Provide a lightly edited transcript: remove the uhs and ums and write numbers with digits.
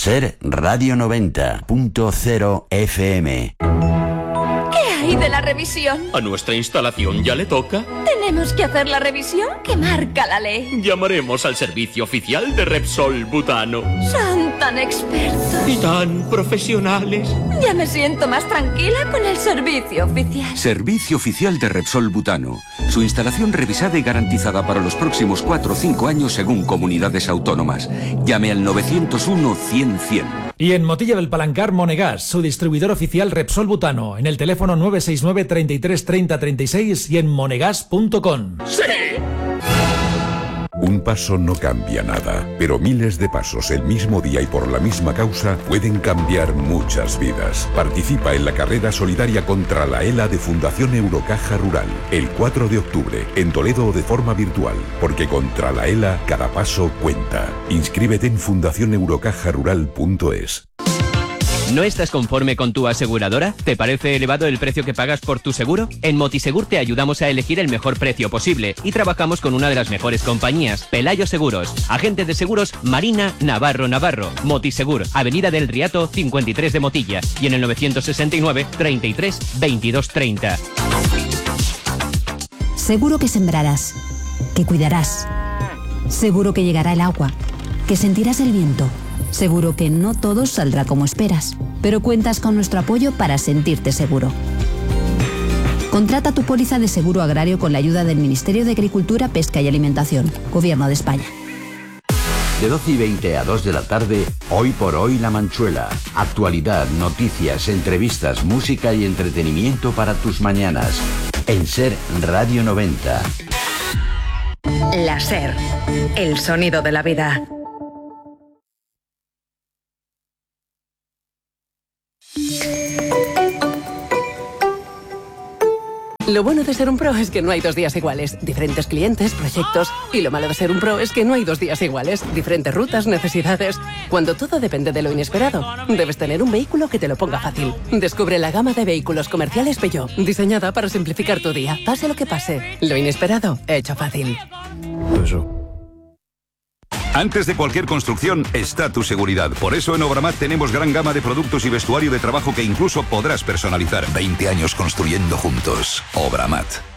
Ser Radio 90.0 FM. ¿Qué hay de la revisión? ¿A nuestra instalación ya le toca? ¿Tenemos que hacer la revisión que marca la ley? Llamaremos al servicio oficial de Repsol Butano. Son tan expertos y tan profesionales. Ya me siento más tranquila con el servicio oficial. Servicio oficial de Repsol Butano. Su instalación revisada y garantizada para los próximos 4 o 5 años según comunidades autónomas. Llame al 901-100-100. Y en Motilla del Palancar, Monegas, su distribuidor oficial Repsol Butano, en el teléfono 969 33 30 36 y en monegas.com. ¡Sí! Un paso no cambia nada, pero miles de pasos el mismo día y por la misma causa pueden cambiar muchas vidas. Participa en la carrera solidaria contra la ELA de Fundación Eurocaja Rural, el 4 de octubre, en Toledo o de forma virtual, porque contra la ELA cada paso cuenta. Inscríbete en fundacioneurocajarural.es. ¿No estás conforme con tu aseguradora? ¿Te parece elevado el precio que pagas por tu seguro? En Motisegur te ayudamos a elegir el mejor precio posible y trabajamos con una de las mejores compañías, Pelayo Seguros. Agente de seguros Marina Navarro. Motisegur, Avenida del Riato 53 de Motilla y en el 969 33 22 30. Seguro que sembrarás, que cuidarás. Seguro que llegará el agua, que sentirás el viento. Seguro que no todo saldrá como esperas, pero cuentas con nuestro apoyo para sentirte seguro. Contrata tu póliza de seguro agrario con la ayuda del Ministerio de Agricultura, Pesca y Alimentación, Gobierno de España. De 12:20 a 2 de la tarde, Hoy por Hoy La Manchuela. Actualidad, noticias, entrevistas, música y entretenimiento para tus mañanas. En Ser Radio 90. La Ser, el sonido de la vida. Lo bueno de ser un pro es que no hay 2 días iguales. Diferentes clientes, proyectos. Y lo malo de ser un pro es que no hay 2 días iguales. Diferentes rutas, necesidades. Cuando todo depende de lo inesperado, debes tener un vehículo que te lo ponga fácil. Descubre la gama de vehículos comerciales Peugeot, diseñada para simplificar tu día. Pase lo que pase, lo inesperado, hecho fácil. Eso. Antes de cualquier construcción está tu seguridad. Por eso en Obramat tenemos gran gama de productos y vestuario de trabajo que incluso podrás personalizar. 20 años construyendo juntos. Obramat.